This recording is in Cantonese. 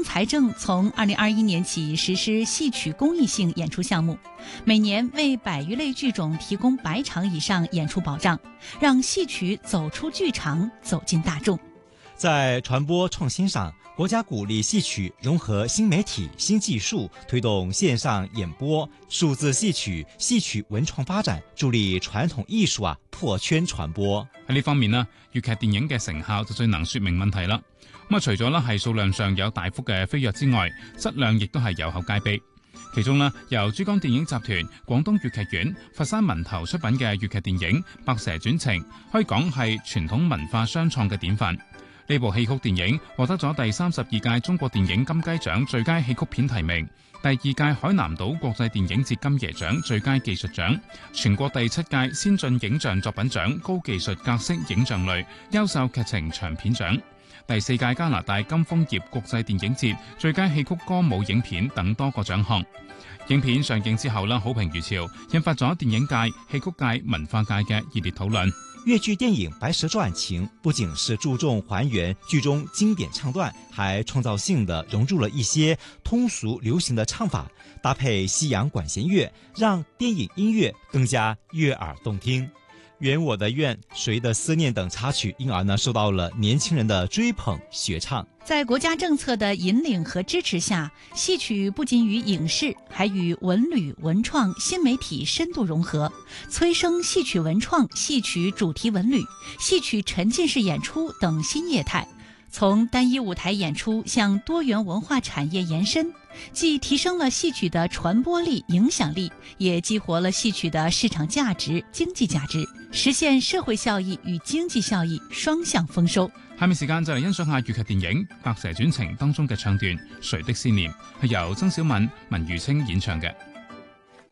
财政从2021年起实施戏曲公益性演出项目，每年为100余类剧种提供100场以上演出保障，让戏曲走出剧场，走进大众。 在传播创新上，国家鼓励戏曲融合新媒体、新技術，推動線上演播、數字戲曲、戲曲文創發展，助力傳統藝術破圈傳播。 喺呢方面呢，粵劇電影嘅成效就最能說明問題啦。除咗係數量上有大幅嘅飛躍之外，質量亦都係有口皆碑。其中由珠江電影集團、廣東粵劇院、佛山文頭出品嘅粵劇電影《白蛇傳情》，可以講係傳統文化雙創嘅典範。呢部戲曲電影獲得咗第32屆中國電影金雞獎最佳戲曲片提名，第2屆海南島國際電影節金爺獎最佳技術獎，全國第7屆先進影像作品獎高技術格式影像類優秀劇情長片獎，第4屆加拿大金楓葉國際電影節最佳戲曲歌舞影片等多個獎項。影片上映之後好評如潮，引發咗電影界、戲曲界、文化界嘅熱烈討論。 粵劇電影《白蛇傳情》不僅是注重還原劇中經典唱段，還創造性地融入了一些通俗流行的唱法，搭配西洋管弦樂，讓電影音樂更加悅耳動聽。願我的願、誰的思念等插曲，因而受到了年輕人的追捧學唱。 在國家政策的引領和支持下，戲曲不僅與影視，還與文旅、文創、新媒體深度融合，催生戲曲文創、戲曲主題文旅、戲曲沉浸式演出等新業態，從單一舞台演出向多元文化產業延伸，既提升了戲曲的傳播力、影響力，也激活了戲曲的市場價值、經濟價值，實現社會效益與經濟效益雙向豐收。 下面時間就嚟欣賞下粵劇電影《白蛇傳情》當中嘅唱段《誰的思念》，係由曾小敏、文如清演唱嘅。